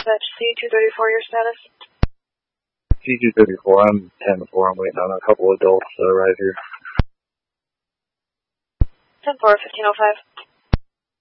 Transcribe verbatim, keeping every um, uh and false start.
dispatch, C two thirty-four, your status? C two thirty-four, I'm ten four, I'm waiting on a couple adults to arrive here. ten four, fifteen oh five.